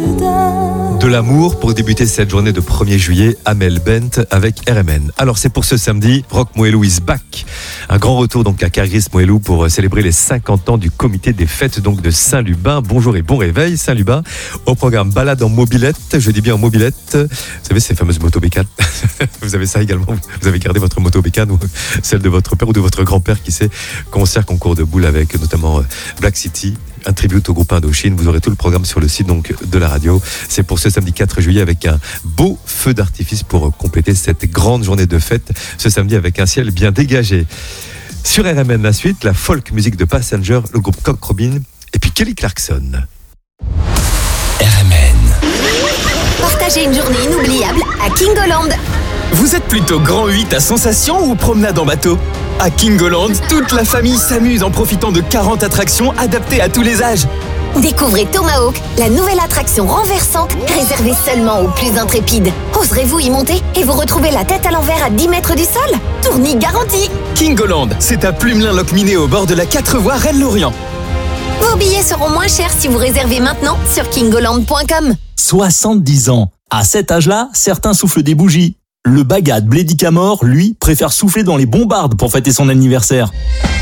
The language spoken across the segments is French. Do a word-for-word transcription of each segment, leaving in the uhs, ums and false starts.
De l'amour pour débuter cette journée de premier juillet, Amel Bent avec R M N. Alors c'est pour ce samedi, Rock Moelou is back. Un grand retour donc à Cargris Moelou pour célébrer les cinquante ans du comité des fêtes donc de Saint-Lubin. Bonjour et bon réveil Saint-Lubin. Au programme balade en mobilette, je dis bien en mobilette. Vous savez ces fameuses motobécanes. Vous avez ça également, vous avez gardé votre motobécane ou celle de votre père ou de votre grand-père qui sait. Concert, concours de boules avec notamment Black City. Un tribute au groupe Indochine. Vous aurez tout le programme sur le site donc de la radio. C'est pour ce samedi quatre juillet avec un beau feu d'artifice pour compléter cette grande journée de fête. Ce samedi avec un ciel bien dégagé. Sur R M N, la suite, la folk musique de Passenger, le groupe Cock Robin et puis Kelly Clarkson. R M N. Partagez une journée inoubliable à Kingoland. Vous êtes plutôt grand huit à sensation ou promenade en bateau ? À Kingoland, toute la famille s'amuse en profitant de quarante attractions adaptées à tous les âges. Découvrez Tomahawk, la nouvelle attraction renversante réservée seulement aux plus intrépides. Oserez-vous y monter et vous retrouvez la tête à l'envers à dix mètres du sol ? Tournis garanti. Kingoland, c'est à Plumelin-Locminé au bord de la quatre voies Rennes-Lorient. Vos billets seront moins chers si vous réservez maintenant sur kingoland point com. soixante-dix ans. À cet âge-là, certains soufflent des bougies. Le bagad Blédicamore, lui, préfère souffler dans les bombardes pour fêter son anniversaire.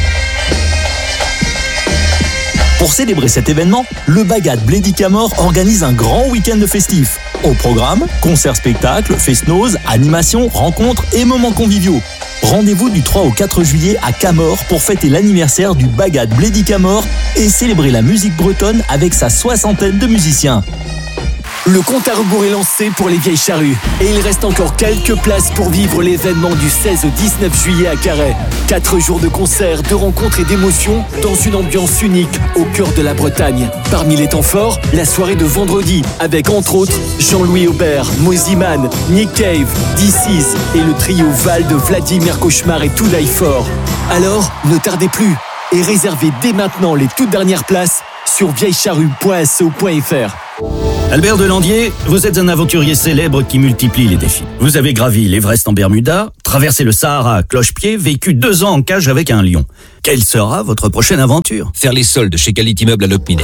Pour célébrer cet événement, le bagad Blédicamore organise un grand week-end festif. Au programme, concerts, spectacles, fest-noz, animations, rencontres et moments conviviaux. Rendez-vous du trois au quatre juillet à Camor pour fêter l'anniversaire du bagad Blédicamore et célébrer la musique bretonne avec sa soixantaine de musiciens. Le compte à rebours est lancé pour les Vieilles Charrues et il reste encore quelques places pour vivre l'événement du seize au dix-neuf juillet à Carhaix. Quatre jours de concerts, de rencontres et d'émotions dans une ambiance unique au cœur de la Bretagne. Parmi les temps forts, la soirée de vendredi avec entre autres Jean-Louis Aubert, Moziman, Nick Cave, D six et le trio Val de Vladimir Cauchemar et To Die For. Alors, ne tardez plus et réservez dès maintenant les toutes dernières places sur vieille charrue point s o point f r. Albert Delandier, vous êtes un aventurier célèbre qui multiplie les défis. Vous avez gravi l'Everest en Bermuda, traversé le Sahara à cloche-pied, vécu deux ans en cage avec un lion. Quelle sera votre prochaine aventure ? Faire les soldes chez Qualité Meubles à Locminé.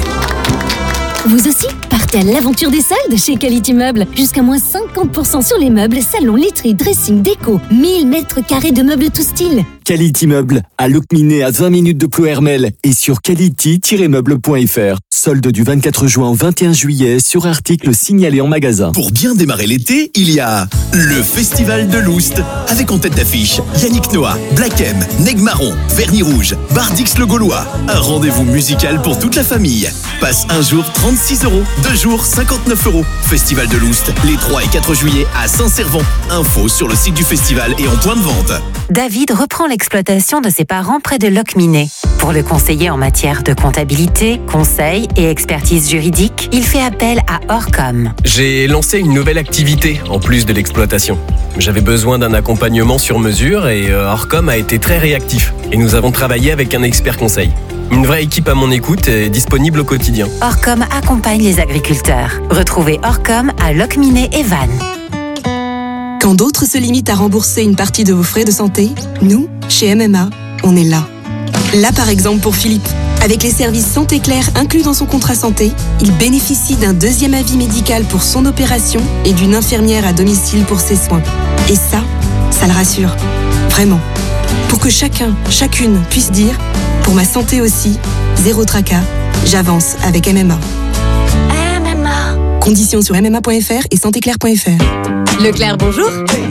Vous aussi, partez à l'aventure des soldes chez Qualité Meubles. Jusqu'à moins cinquante pour cent sur les meubles, salons, literie, dressing, déco. mille mètres carrés de meubles tout style. Quality Meubles à Locminé à vingt minutes de Ploërmel et sur quality tiret meubles point f r. Solde du vingt-quatre juin au vingt et un juillet sur articles signalés en magasin. Pour bien démarrer l'été, il y a le Festival de l'Oust avec en tête d'affiche Yannick Noah, Black M, Neg Marron, Vernis Rouge, Bardix le Gaulois. Un rendez-vous musical pour toute la famille. Passe un jour trente-six euros, deux jours cinquante-neuf euros. Festival de l'Oust les trois et quatre juillet à Saint-Servant. Info sur le site du festival et en point de vente. David reprend l'exploitation de ses parents près de Locminé. Pour le conseiller en matière de comptabilité, conseil et expertise juridique, il fait appel à Orcom. J'ai lancé une nouvelle activité en plus de l'exploitation. J'avais besoin d'un accompagnement sur mesure et Orcom a été très réactif. Et nous avons travaillé avec un expert conseil. Une vraie équipe à mon écoute est disponible au quotidien. Orcom accompagne les agriculteurs. Retrouvez Orcom à Locminé et Vannes. Quand d'autres se limitent à rembourser une partie de vos frais de santé, nous, chez M M A, on est là. Là par exemple pour Philippe. Avec les services Santé Claire inclus dans son contrat santé, il bénéficie d'un deuxième avis médical pour son opération et d'une infirmière à domicile pour ses soins. Et ça, ça le rassure. Vraiment. Pour que chacun, chacune puisse dire « Pour ma santé aussi, zéro tracas, j'avance avec M M A ». M M A. Conditions sur m m a point f r et santé claire point f r. Leclerc, bonjour.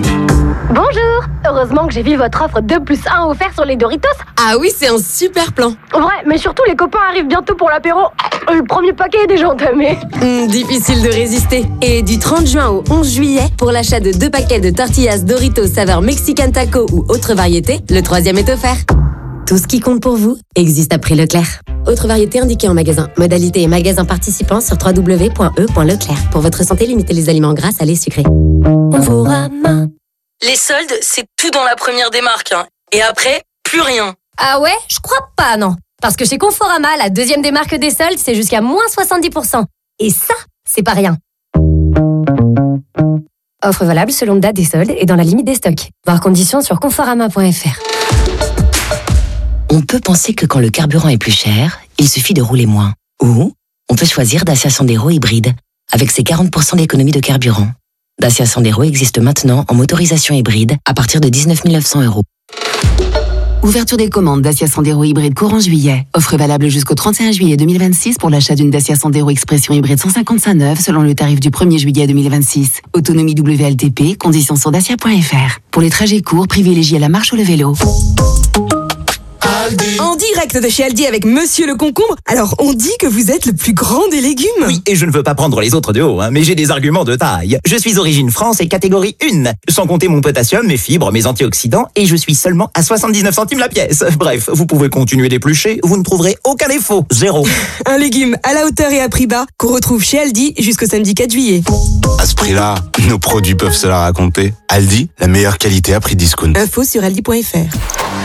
Bonjour. Heureusement que j'ai vu votre offre deux plus un offert sur les Doritos. Ah oui, c'est un super plan. Ouais, mais surtout les copains arrivent bientôt pour l'apéro. Le premier paquet est déjà entamé. Mmh, difficile de résister. Et du trente juin au onze juillet, pour l'achat de deux paquets de tortillas Doritos saveur Mexican Taco ou autre variété, le troisième est offert. Tout ce qui compte pour vous existe à prix Leclerc. Autre variété indiquée en magasin. Modalité et magasin participants sur w w w point e point leclerc. Pour votre santé, limitez les aliments gras, salés, sucrés. Conforama. Les soldes, c'est tout dans la première démarque. Hein. Et après, plus rien. Ah ouais? Je crois pas, non. Parce que chez Conforama, la deuxième démarque des soldes, c'est jusqu'à moins soixante-dix pour cent. Et ça, c'est pas rien. Offre valable selon date des soldes et dans la limite des stocks. Voir conditions sur conforama point f r. On peut penser que quand le carburant est plus cher, il suffit de rouler moins. Ou on peut choisir Dacia Sandero hybride. avec ses quarante pour cent d'économie de carburant. Dacia Sandero existe maintenant en motorisation hybride à partir de dix-neuf mille neuf cents euros. Ouverture des commandes Dacia Sandero hybride courant juillet. Offre valable jusqu'au trente et un juillet deux mille vingt-six pour l'achat d'une Dacia Sandero Expression hybride cent cinquante-cinq neuve selon le tarif du premier juillet deux mille vingt-six. Autonomie W L T P, conditions sur dacia point f r. Pour les trajets courts, privilégiez la marche ou le vélo. En direct de chez Aldi avec Monsieur le Concombre. Alors, on dit que vous êtes le plus grand des légumes. Oui, et je ne veux pas prendre les autres de haut, hein, mais j'ai des arguments de taille. Je suis origine France et catégorie un, sans compter mon potassium, mes fibres, mes antioxydants, et je suis seulement à soixante-dix-neuf centimes la pièce. Bref, vous pouvez continuer d'éplucher, vous ne trouverez aucun défaut. Zéro. Un légume à la hauteur et à prix bas qu'on retrouve chez Aldi jusqu'au samedi quatre juillet. À ce prix-là, nos produits peuvent se la raconter. Aldi, la meilleure qualité à prix discount. Info sur aldi point f r.